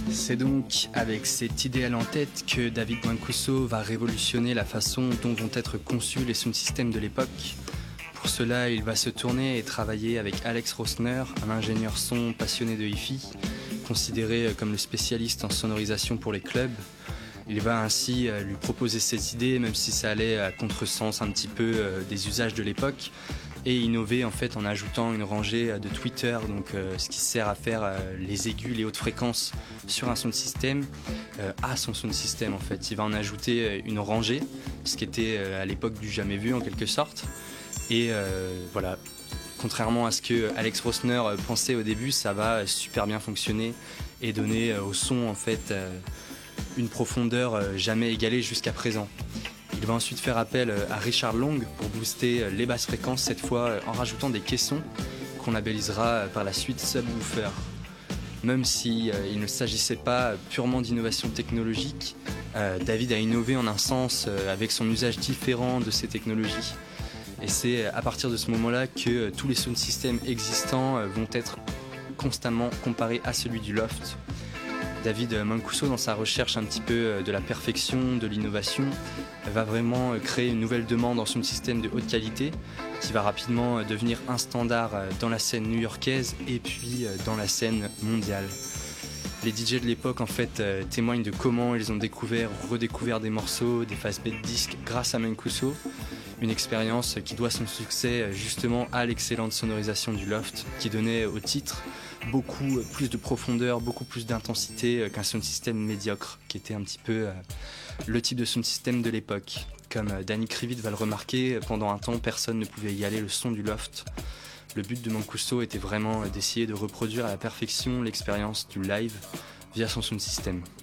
C'est donc avec cet idéal en tête que David Mancuso va révolutionner la façon dont vont être conçus les sound systems de l'époque. Pour cela, il va se tourner et travailler avec Alex Rosner, un ingénieur son passionné de hi-fi, considéré comme le spécialiste en sonorisation pour les clubs. Il va ainsi lui proposer ses idées, même si ça allait à contresens un petit peu des usages de l'époque, et innover en fait en ajoutant une rangée de tweeters, donc ce qui sert à faire les aigus, les hautes fréquences sur un sound system à son sound system en fait. Il va en ajouter une rangée, ce qui était à l'époque du jamais vu en quelque sorte. Et voilà, contrairement à ce que Alex Rosner pensait au début, ça va super bien fonctionner et donner au son en fait une profondeur jamais égalée jusqu'à présent. Il va ensuite faire appel à Richard Long pour booster les basses fréquences, cette fois en rajoutant des caissons qu'on labellisera par la suite subwoofer. Même si il ne s'agissait pas purement d'innovation technologique, David a innové en un sens avec son usage différent de ces technologies. Et c'est à partir de ce moment-là que tous les sound systems existants vont être constamment comparés à celui du loft. David Mancuso, dans sa recherche un petit peu de la perfection, de l'innovation, va vraiment créer une nouvelle demande en sound system de haute qualité qui va rapidement devenir un standard dans la scène new-yorkaise et puis dans la scène mondiale. Les DJ de l'époque en fait témoignent de comment ils ont découvert ou redécouvert des morceaux, des phases B de disques grâce à Mancuso. Une expérience qui doit son succès justement à l'excellente sonorisation du loft qui donnait au titre beaucoup plus de profondeur, beaucoup plus d'intensité qu'un sound system médiocre qui était un petit peu le type de sound system de l'époque. Comme Danny Krivit va le remarquer, pendant un temps personne ne pouvait égaler le son du loft. Le but de Mancuso était vraiment d'essayer de reproduire à la perfection l'expérience du live via son sound system.